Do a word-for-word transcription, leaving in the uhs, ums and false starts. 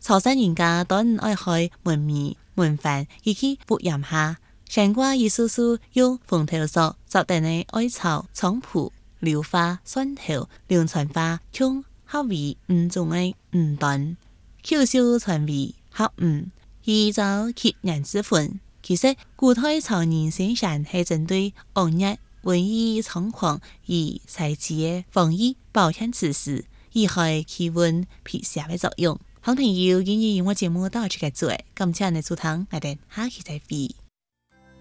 潮汕人家當愛開門面、門飯以及不飲下，相關一絲絲用鳳頭索集定的愛草、菖蒲、柳花、蒜頭、龍泉花，將合為五種的五段，口秀傳為合五，依照吸引之分。其實古代潮人先生係針對惡熱、瘟疫猖狂而採取嘅防疫保險措施，以害氣溫皮下嘅作用。好朋友，今日用我節目到此結束，感謝你收聽，我哋下期再會。